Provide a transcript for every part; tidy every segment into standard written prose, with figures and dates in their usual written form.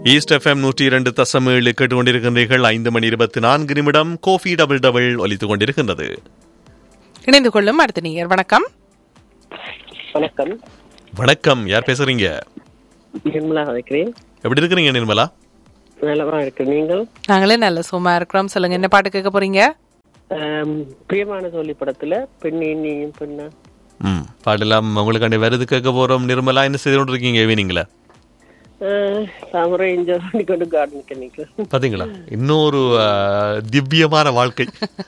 East FM 102.7 கேட்டுக்கொண்டிருக்கின்றீர்கள். 5:24 Kofi double double ஒலித்துக் கொண்டிருக்கின்றது. இணைந்து கொள்ளும் அடுத்த நேயர். வணக்கம். வணக்கம். வணக்கம், யார் பேசுறீங்க? நிர்மலா இருக்கிறேன். எப்படி இருக்கிறீங்க நிர்மலா? நல்லவா இருக்கு. நீங்கள்? நாங்களே நல்ல சும்மா இருக்கிறோம். சொல்லுங்க, என்ன பாட்டு கேட்க போறீங்க? பிரியமான தோழி படத்துல பெண்ணே நீயும் பெண்ணா பாடலாம் உங்களுக்காண்டி வருது கேட்க போறோம். நிர்மலா, என்ன செய்து கொண்டு இருக்கீங்க ஈவினிங்ல? தாமரை என்ஜாய் பண்ணி கொண்டு கார்டனுக்கு நிற்கிறேன். பாத்தீங்களா, இன்னொரு திவ்யமான வாழ்க்கை.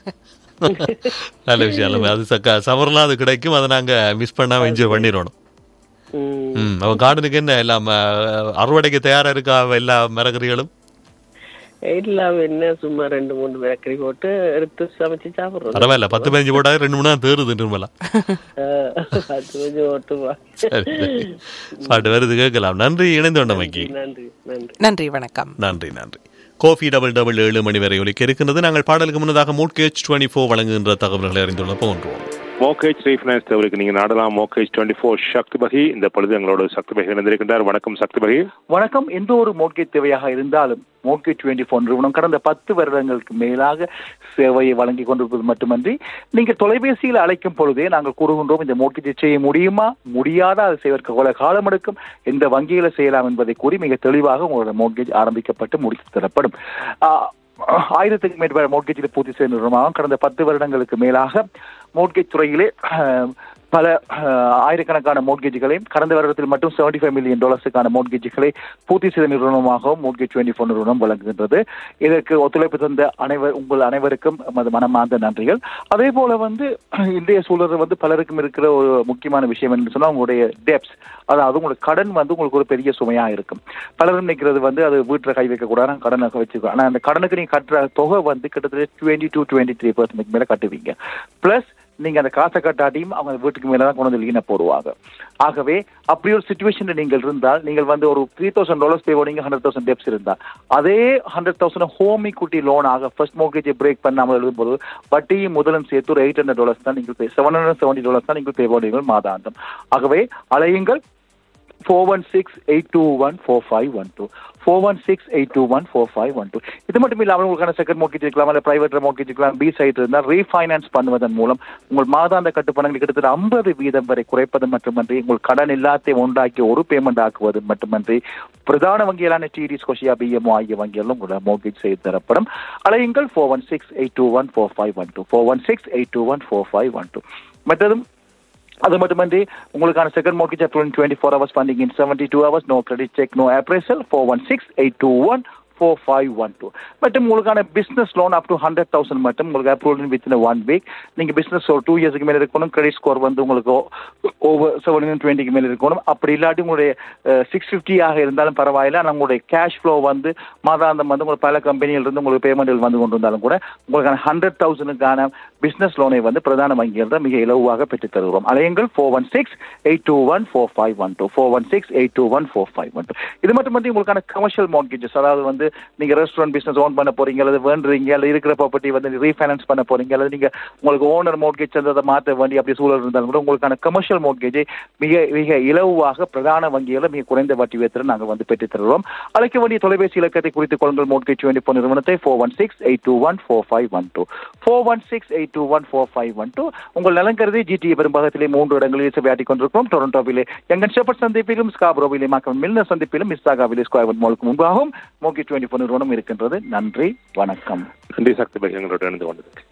நல்ல விஷயம். அது சமர்லாம் அது கிடைக்கும், அதை நாங்க மிஸ் பண்ணாம என்ஜாய் பண்ணிடணும். அவன் கார்டனுக்கு என்ன எல்லாம் அறுவடைக்கு தயாரா இருக்கா? எல்லா மரக்கறிகளும் எல்லாம் என்ன சும்மா 2-3 மரக்கறி போட்டு எடுத்து சமைச்சு சாப்பிடுறோம். பரவாயில்ல, 10-15 போட்டா 2-3 தான் தேறுது நிர்மலா. 10 ஓட்டுவா. பாட்டு வருது கேட்கலாம். நன்றி, இணைந்து கொண்டமைக்கு நன்றி. நன்றி, வணக்கம். நன்றி. கோஃபி டபுள் டபுள் 7 மணி வரை ஒலிக்க இருக்கின்றது. நாங்கள் பாடலுக்கு முன்னதாக மோர்ட்கேஜ் 24 வழங்குகின்ற தகவல்களை அறிந்துள்ள போன்றோம். மோர்ட்கேஜ் ரீஃபைனான்ஸ் தேவைக்கு நீங்க நாடலாம். மோர்ட்கேஜ் 24 சக்தி பகி இந்த பொழுது எங்களோட சக்தி பகி இணைந்திருக்கின்றார். வணக்கம் சக்தி பகி. வணக்கம். எந்த ஒரு மோர்ட்கேஜ் தேவையாக இருந்தாலும் மோர்ட்கேஜ் 24 நிறுவனம் கடந்த 10 வருடங்களுக்கு மேலாக சேவையை வழங்கி கொண்டிருப்பது மட்டுமன்றி, நீங்கள் தொலைபேசியில் அழைக்கும் பொழுதே நாங்கள் கூறுகின்றோம், இந்த மோர்ட்கேஜை செய்ய முடியுமா, முடியாத, அது செய்வதற்கு காலம் எடுக்கும், எந்த வங்கியில செய்யலாம் என்பதை கூறி மிக தெளிவாக உங்களோட மோர்ட்கேஜ் ஆரம்பிக்கப்பட்டு முடித்து தரப்படும். 1000க்கும் மேற்பட்ட மோர்ட்கேஜில் பூர்த்தி செய்த நிறுவனமாக கடந்த 10 வருடங்களுக்கு மேலாக மோர்ட்கேஜ் துறையிலே பல ஆயிரக்கணக்கான மோர்ட்கேஜ்களையும் கடந்த வருடத்தில் மட்டும் $75 மில்லியன் மோர்ட்கேஜ்களை பூர்த்தி செய்த நிறுவனமாகவும் மோர்ட்கேஜ் 24 நிறுவனம் வழங்குகின்றது. இதற்கு ஒத்துழைப்பு தந்த உங்கள் அனைவருக்கும் மனமார்ந்த நன்றிகள். அதே போல இன்றைய சூழல் பலருக்கும் இருக்கிற ஒரு முக்கியமான விஷயம் என்று சொன்னால் உங்களுடைய டெப்ஸ், அதாவது உங்களுக்கு கடன் உங்களுக்கு ஒரு பெரிய சுமையா இருக்கும். பலரும் நினைக்கிறது அது வீட்டில் கை வைக்கக்கூடாது, கடனை வச்சுக்கோ. ஆனால் அந்த கடனுக்கு நீங்க கட்டுற தொகை கிட்டத்தட்ட 22-23% மேல கட்டுவீங்க. பிளஸ் நீங்க அந்த காசை கட்டாட்டியும் அவங்க வீட்டுக்கு மேலதான் கொண்டு வந்து போடுவாங்க. ஆகவே அப்படி ஒரு சிச்சுவேஷன்ல நீங்கள் இருந்தால், நீங்கள் ஒரு $3,000 பே பண்ணீங்க, 100,000 டெப்ஸ் இருந்தால், அதே 100,000 ஹோம் ஈக்விட்டி லோன் ஆக ஃபர்ஸ்ட் மோர்ட்கேஜை பிரேக் பண்ணாமல் எழுதும்போது வட்டியும் முதலும் சேர்த்து ஒரு $800 தான் நீங்கள் $770 தான் நீங்கள் பே பண்ணுவீர்கள் மாதாந்தம். ஆகவே அலையுங்கள் 416-821-4512 416-821-4512. இது மட்டும் இல்லாமல் உங்களுக்கான செகண்ட் மோர்ட்கேஜ் இருக்கலாம், அல்ல பிரைவேட் மோர்ட்கேஜ் இருக்கலாம். பி சைட் இருந்தால் ரீஃபைனான்ஸ் பண்ணுவதன் மூலம் உங்கள் மாதாந்த கட்டுப்பணங்கள் கிட்டத்தட்ட 50% வரை குறைப்பது மட்டுமன்றி, உங்கள் கடன் எல்லாத்தையும் உண்டாக்கி ஒரு பேமெண்ட் ஆக்குவது மட்டுமன்றி, பிரதான வங்கிகளான டிடி, ஸ்கோஷியா, பிஎம்ஓ ஆகிய வங்கிகளும் உங்களோட மோர்ட்கேஜ் செய்து தரப்படும். அலையுங்கள் 416-821-4512 416-821-4512. மற்றதும் அது மட்டுமன்றி உங்களுக்கான second மோர்ட்கேஜ் approval 24 hours funding in 72 hours, no credit check, no appraisal. 416-821-4512. மற்றும் உங்களுக்கான பிசினஸ் லோன் அப் டு 100,000 மட்டும் உங்களுக்கு அப்ரூவல் வித்தின் 1 week. நீங்க பிசினஸ் ஒரு 2 years மேல இருக்கணும், கிரெடிட் ஸ்கோர் உங்களுக்கு ஓவர் 720 மேல இருக்கணும். அப்படி இல்லாட்டி உங்களுடைய 650 ஆக இருந்தாலும் பரவாயில்ல, ஆனால் உங்களுடைய கேஷ் ஃப்ளோ மாதாந்தம் உங்களுக்கு பல கம்பெனியில் இருந்து உங்களுக்கு பேமெண்ட்கள் கொண்டு வந்தாலும் கூட உங்களுக்கான 100,000க்கான பிசினஸ் லோனை பிரதான வங்கிகள் தான் மிக இலவாக பெற்றுத் தருகிறோம். அலையுங்கள் 416-821-4512 416-821-4512. இது மட்டுமன்றி உங்களுக்கான கமர்ஷியல் மார்ட்கேஜஸ், அதாவது நீங்க ரெஸ்டாரண்ட் பிசினஸ் ஓன் பண்ண போறீங்க, அல்லது வேண்டுறீங்க, அல்லது இருக்கிற ப்ராப்பர்ட்டி ரீஃபைனான்ஸ் பண்ண போறீங்க, அல்லது நீங்க உங்களுக்கு ஓனர் மார்ட்கேஜ் அதை மாற்ற வேண்டிய அப்படி சூழல் இருந்தாலும் கூட உங்களுக்கான கமர்ஷியல் மார்ட்கேஜை மிக மிக இலவாக பிரதான வங்கிகளை மிக குறைந்த வட்டி வீதத்தில் நாங்கள் பெற்றுத் தருகிறோம். அழைக்க வேண்டிய தொலைபேசி இலக்கத்தை குறித்துக் கொள்ளுங்கள். மோர்ட்கேஜ் 24 நிறுவனத்தை 416-821-4512 416-821-4512. உங்கள் நலன் கருதி ஜிடிஏ பெரும்பாகத்திலே 3 இடங்களில் சேவையாற்றிக் கொண்டிருக்கிறோம். டொரண்டோவிலே எங்கன் ஷெப்பர்ட் சந்திப்பிலும், ஸ்காப்ரோவிலே மாக்கம் மில்னர் சந்திப்பிலும், மிஸ்ஸாகாவிலே ஸ்கொயர் மாலுக்கு முன்பாகவும் மோர்ட்கேஜ் 24 நிறுவனம் இருக்கின்றது. நன்றி, வணக்கம். நன்றி சக்தி பகி, எங்களோட இணைந்து கொண்டது.